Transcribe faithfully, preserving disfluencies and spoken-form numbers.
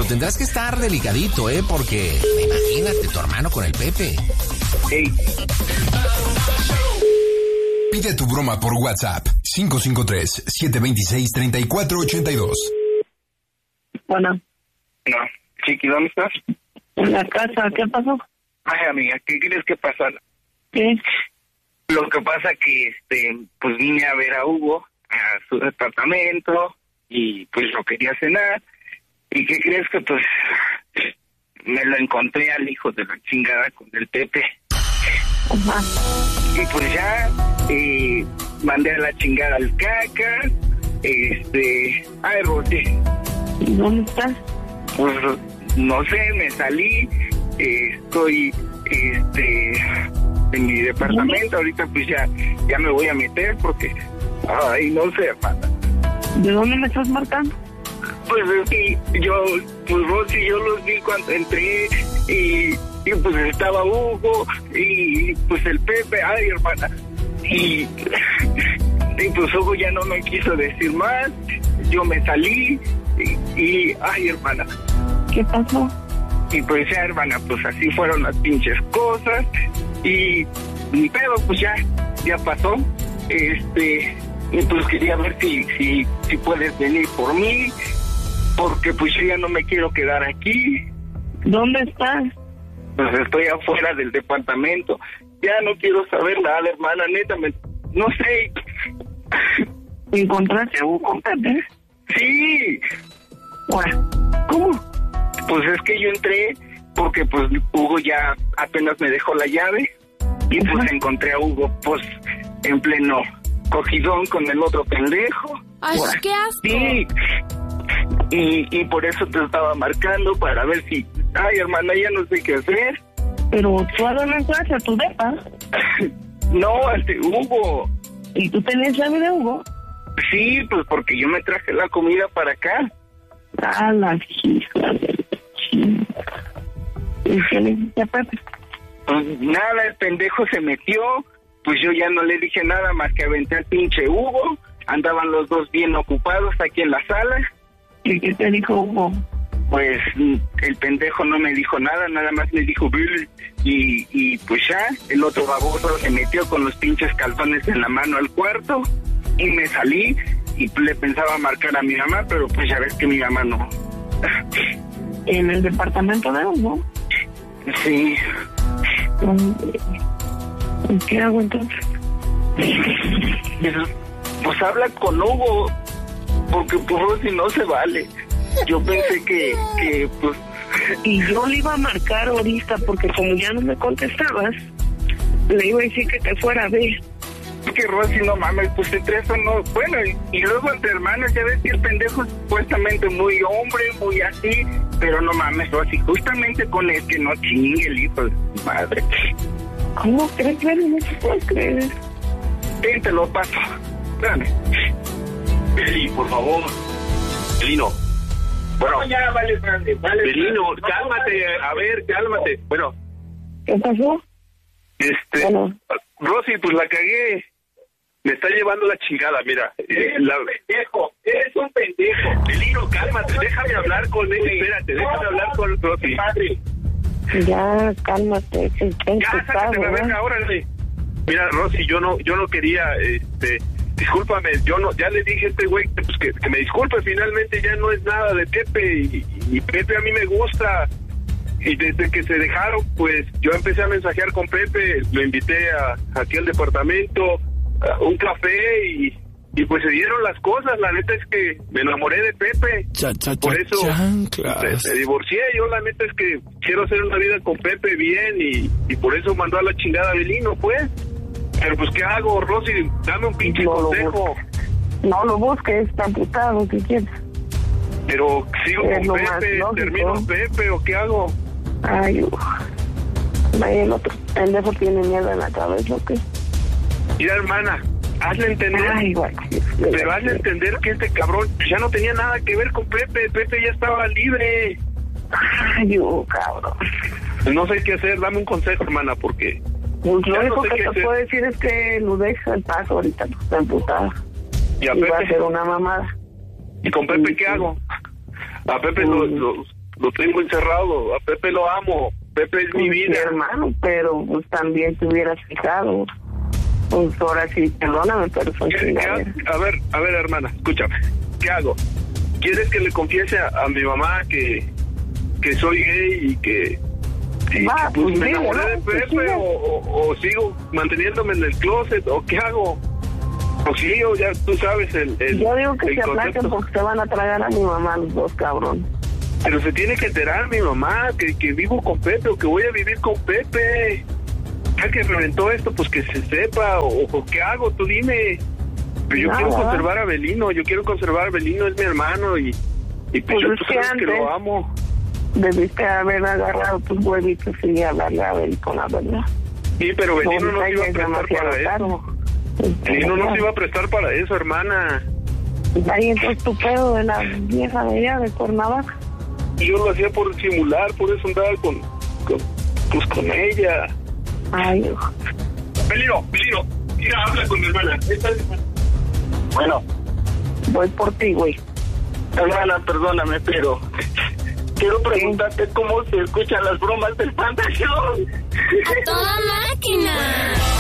pero tendrás que estar delicadito, ¿eh? Porque imagínate tu hermano con el Pepe. Hey. Pide tu broma por WhatsApp. cinco cinco tres, siete dos seis, tres cuatro ocho dos. Bueno. No. Chiqui, ¿dónde estás? En la casa. ¿Qué pasó? Ay, amiga, ¿qué crees que pasa? ¿Qué? Lo que pasa que, este, pues vine a ver a Hugo a su departamento y pues lo quería cenar. ¿Y qué crees que pues me lo encontré al hijo de la chingada con el Pepe? Ajá. Y pues ya eh, mandé a la chingada al caca. Este, ay, Rosy. ¿Y dónde estás? Pues no sé, me salí, eh, estoy este en mi departamento. Ahorita pues ya, ya me voy a meter porque, ay, no sé, hermana. ¿De dónde me estás marcando? Pues es que yo, pues Rosy, yo los vi cuando entré y, y pues estaba Hugo y pues el Pepe, ay, hermana. Y, y pues Hugo ya no me quiso decir más, yo me salí y, y ay, hermana. ¿Qué pasó? Y pues ya, hermana, pues así fueron las pinches cosas y mi pedo pues ya, ya pasó. Este, y pues quería ver si, si, si puedes venir por mí, porque pues yo ya no me quiero quedar aquí. ¿Dónde estás? Pues estoy afuera del departamento. Ya no quiero saber nada, hermana, neta, me, no sé. ¿Encontraste a Hugo, Pepe? Sí. Bueno, ¿cómo? Pues es que yo entré porque pues Hugo ya apenas me dejó la llave y pues Ajá. encontré a Hugo pues en pleno cogidón con el otro pendejo. ¡Ay, qué asco! Sí. Y, y por eso te estaba marcando para ver si... Ay, hermana, ya no sé qué hacer. Pero tú a dónde entras, a tu depa. No, ante Hugo. ¿Y tú tenías llave de Hugo? Sí, pues porque yo me traje la comida para acá. Ah, la hija de chingada. ¿Y qué le dijiste a Pepe? Pues nada, el pendejo se metió. Pues yo ya no le dije nada más que aventé al pinche Hugo. Andaban los dos bien ocupados aquí en la sala. ¿Y qué te dijo Hugo? Pues el pendejo no me dijo nada, nada más me dijo Billy. Y, y pues ya, el otro baboso se metió con los pinches calzones en la mano al cuarto. Y me salí y le pensaba marcar a mi mamá, pero pues ya ves que mi mamá no. ¿En el departamento de Hugo? Sí. ¿Y qué hago entonces? Pues, pues habla con Hugo, porque pues si no se vale. Yo pensé que, que pues... Y yo le iba a marcar ahorita, porque como ya no me contestabas, le iba a decir que te fuera a ver. Que Rosy, no mames, pues entre eso no... Bueno, y, y luego entre hermanos, ya ves que el pendejo es supuestamente muy hombre, muy así, pero no mames, Rosy, justamente con el que no chingue el hijo de su madre. ¿Cómo crees, que no se puede creer? Ven, te lo paso. Espérame. Beli, por favor. Belino. Bueno, No, ya, vale, grande, vale. Belino, Vamos, cálmate, vale. a ver, cálmate. Bueno, ¿Qué pasó? este... Bueno. Rosy, pues la cagué. Me está llevando la chingada, mira. Eh, Eres la... un pendejo, eres un pendejo. Belino, cálmate, déjame hablar con él, espérate, déjame hablar con Rosy. Padre. Ya, cálmate, que está Ya, sácate la verga, ¿no? órale. Mira, Rosy, yo no, yo no quería, este, discúlpame, yo no, ya le dije a este güey pues, que, que me disculpe, finalmente ya no es nada de Pepe, y, y Pepe a mí me gusta, y desde que se dejaron, pues, yo empecé a mensajear con Pepe, lo invité a, aquí al departamento, a un café, y, y pues se dieron las cosas, la neta es que me enamoré de Pepe, Cha, cha, por cha, eso chanclas. me, me divorcié, yo la neta es que quiero hacer una vida con Pepe bien, y, y por eso mandó a la chingada a Belino, pues. Pero pues, ¿qué hago, Rosy? Dame un pinche No lo consejo. No lo busques, está putado, ¿qué quieres? Pero sigo Es con lo más Pepe, lógico. termino con Pepe, ¿o qué hago? Ay, uf. Vaya, el otro pendejo tiene miedo en la cabeza, ¿o qué? Mira, hermana, hazle entender, Ay, güey. pero hazle entender que este cabrón ya no tenía nada que ver con Pepe, Pepe ya estaba libre. Ay, oh, cabrón. No sé qué hacer, dame un consejo, hermana, porque... Pues lo ya no único sé que qué te hacer. puedo decir es que lo deja el paso ahorita, pues, está emputado. ¿Y a Y va a Pepe? ser una mamada. ¿Y con Pepe Sí, qué sí. hago? A Pepe lo, lo, lo tengo encerrado. A Pepe lo amo, Pepe es pues, mi vida. Sí, hermano, pero pues también te hubieras fijado. Pues ahora sí, perdóname, pero son ¿Qué, qué chingaderas. ha- a ver, a ver, hermana, escúchame. ¿Qué hago? ¿Quieres que le confiese a, a mi mamá que, que soy gay y que, y Va, que, pues, pues, me dile, enamoré ¿no? de Pues, Pepe sigue. o, o, o sigo manteniéndome en el closet o qué hago? O sí, o ya tú sabes el, el Yo digo que el se aplaquen concepto. porque se van a tragar a mi mamá los dos, cabrón. Pero se tiene que enterar mi mamá que, que vivo con Pepe o que voy a vivir con Pepe. Ya que reventó esto, pues que se sepa o, o qué hago, tú dime. Pero yo Nada. quiero conservar a Belino, yo quiero conservar a Belino, es mi hermano y, y pues, Pues yo es tú que sabes que antes- lo amo. Debiste haber agarrado tus huevitos y hablarle a Bel con la verdad. Sí, pero Belino No, no se iba a es prestar demasiado para caro. eso. Belino no se iba a prestar para eso, hermana. Ahí entonces tu pedo de la vieja de allá, de Cuernavaca. Yo lo hacía por simular, por eso andaba con, con pues con ella. Ay, hijo. Belino, Belino, mira, habla con mi hermana. Esta es- Bueno, Voy por ti, güey. hermana, perdóname, pero quiero preguntarte cómo se escuchan las bromas del Panda Show. ¡A toda máquina!